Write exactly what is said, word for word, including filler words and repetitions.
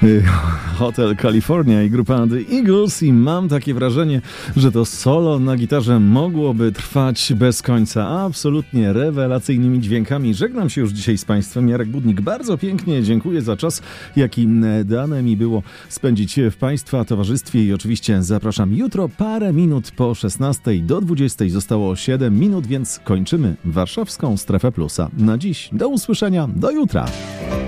Hotel California i grupa The Eagles i mam takie wrażenie, że to solo na gitarze mogłoby trwać bez końca. Absolutnie rewelacyjnymi dźwiękami. Żegnam się już dzisiaj z Państwem. Jarek Budnik, bardzo pięknie dziękuję za czas, jaki dane mi było spędzić w Państwa towarzystwie i oczywiście zapraszam jutro parę minut po szesnastej do dwudziestej. Zostało siedem minut, więc kończymy warszawską Strefę Plusa. Na dziś do usłyszenia, do jutra.